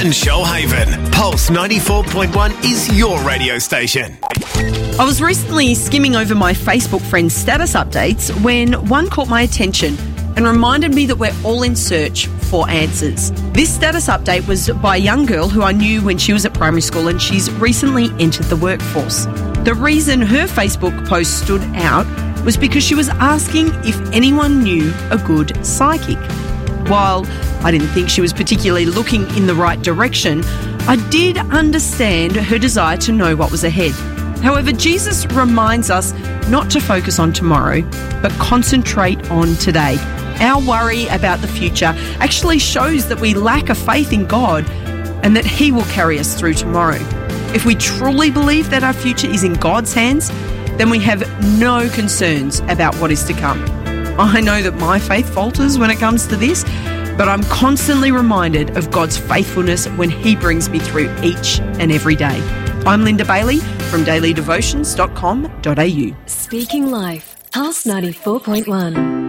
and Shoalhaven. Pulse 94.1 is your radio station. I was recently skimming over my Facebook friends' status updates when one caught my attention and reminded me that we're all in search for answers. This status update was by a young girl who I knew when she was at primary school, and she's recently entered the workforce. The reason her Facebook post stood out was because she was asking if anyone knew a good psychic. While I didn't think she was particularly looking in the right direction, I did understand her desire to know what was ahead. However, Jesus reminds us not to focus on tomorrow, but concentrate on today. Our worry about the future actually shows that we lack a faith in God and that He will carry us through tomorrow. If we truly believe that our future is in God's hands, then we have no concerns about what is to come. I know that my faith falters when it comes to this, but I'm constantly reminded of God's faithfulness when He brings me through each and every day. I'm Linda Bailey from dailydevotions.com.au. Speaking Life, Pulse 94.1.